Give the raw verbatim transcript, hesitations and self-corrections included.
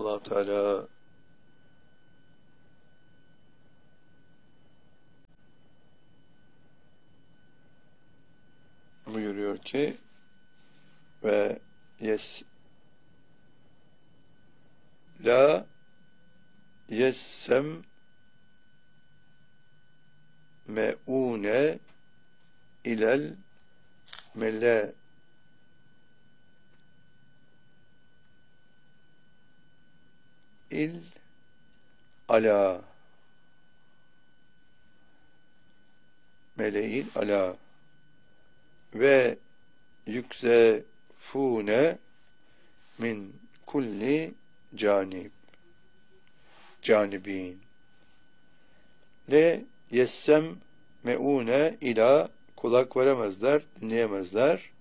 Allah Teala buyuruyor ki ve yes la yessem me'une ilel mele il ala mele'il ala ve yükzefune min kulli canib canibin le yessem meune ila kulak veremezler, dinleyemezler.